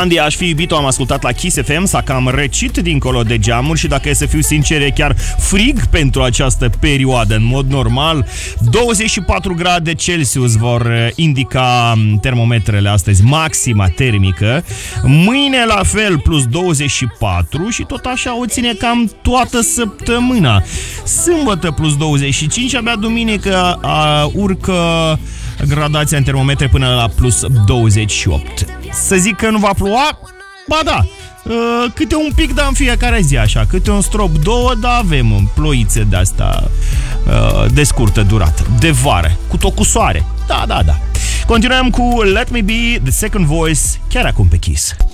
Sandy, aș fi iubit-o, am ascultat la Kiss FM, s-a cam răcit dincolo de geamuri și dacă e să fiu sincer, e chiar frig pentru această perioadă. În mod normal, 24 grade Celsius vor indica termometrele astăzi, maxima termică. Mâine la fel, plus 24 și tot așa o ține cam toată săptămâna. Sâmbătă plus 25, abia duminică urcă gradația în termometre până la plus 28. Să zic că nu va ploua? Ba da, câte un pic, dar în fiecare zi așa, câte un strop, două, dar avem ploițe de-asta de scurtă durată, de vară, cu soare. Da. Continuăm cu Let Me Be, The Second Voice, chiar acum pe Kiss.